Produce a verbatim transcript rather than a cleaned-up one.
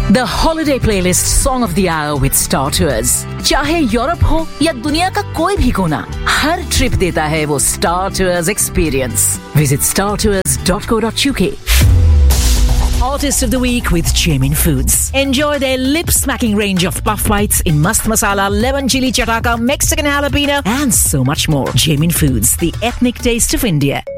The holiday playlist song of the hour with Star Tours. चाहे Europe हो या दुनिया का कोई भी कोना, हर ट्रिप देता है वो Star Tours experience. Visit star tours dot co dot u k. Artist of the Week with Jamin Foods. Enjoy their lip-smacking range of puff bites in mast masala, lemon chili chataka, Mexican jalapeno, and so much more. Jamin Foods, the ethnic taste of India.